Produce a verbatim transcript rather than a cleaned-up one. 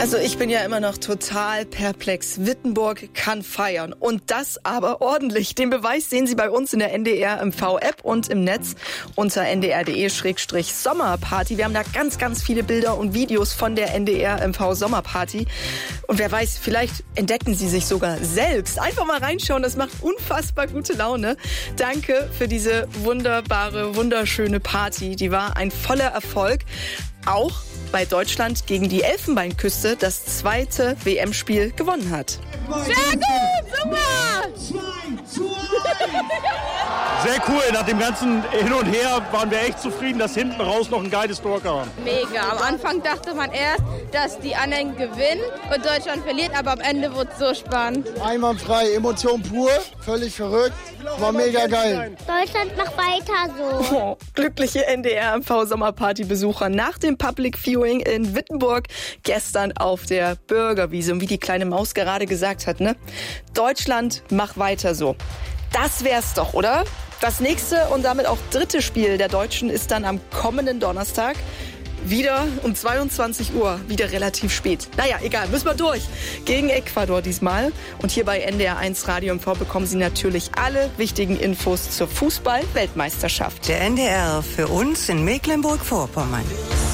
Also ich bin ja immer noch total perplex. Wittenburg kann feiern. Und das aber ordentlich. Den Beweis sehen Sie bei uns in der N D R M V-App und im Netz unter n d r punkt d e Schrägstrich Sommerparty. Wir haben da ganz, ganz viele Bilder und Videos von der N D R M V-Sommerparty. Und wer weiß, vielleicht entdecken Sie sich sogar selbst. Einfach mal reinschauen, das macht unfassbar gute Laune. Danke für diese wunderbare, wunderschöne Party. Die war ein voller Erfolg. Auch bei Deutschland gegen die Elfenbeinküste das zweite W M-Spiel gewonnen hat. Sehr gut, super! Sehr cool, nach dem ganzen Hin und Her waren wir echt zufrieden, dass hinten raus noch ein geiles Tor kam. Mega, am Anfang dachte man erst, dass die anderen gewinnen und Deutschland verliert, aber am Ende wurde es so spannend. Einwandfrei, Emotion pur, völlig verrückt, war mega geil. Deutschland macht weiter so. Oh, glückliche N D R M V-Sommerparty-Besucher nach dem Public Viewing in Wittenburg gestern auf der Bürgerwiese. Und wie die kleine Maus gerade gesagt hat, ne? Deutschland macht weiter so. Das wär's doch, oder? Das nächste und damit auch dritte Spiel der Deutschen ist dann am kommenden Donnerstag. Wieder um zweiundzwanzig Uhr, wieder relativ spät. Naja, egal, müssen wir durch. Gegen Ecuador diesmal. Und hier bei N D R eins Radio M V bekommen Sie natürlich alle wichtigen Infos zur Fußball-Weltmeisterschaft. Der N D R für uns in Mecklenburg-Vorpommern.